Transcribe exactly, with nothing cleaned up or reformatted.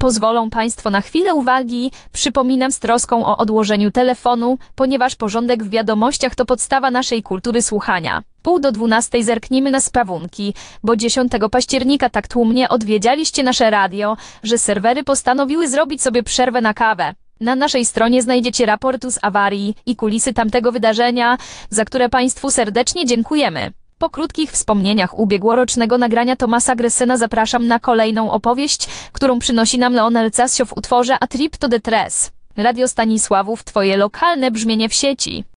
Pozwolą Państwo na chwilę uwagi. Przypominam z troską o odłożeniu telefonu, ponieważ porządek w wiadomościach to podstawa naszej kultury słuchania. Pół do dwunastej zerknijmy na sprawunki, bo dziesiątego października tak tłumnie odwiedzialiście nasze radio, że serwery postanowiły zrobić sobie przerwę na kawę. Na naszej stronie znajdziecie raportu z awarii i kulisy tamtego wydarzenia, za które Państwu serdecznie dziękujemy. Po krótkich wspomnieniach ubiegłorocznego nagrania Thomasa Gressena zapraszam na kolejną opowieść, którą przynosi nam Leonel Casio w utworze A Trip to the Tres. Radio Stanisławów, Twoje lokalne brzmienie w sieci.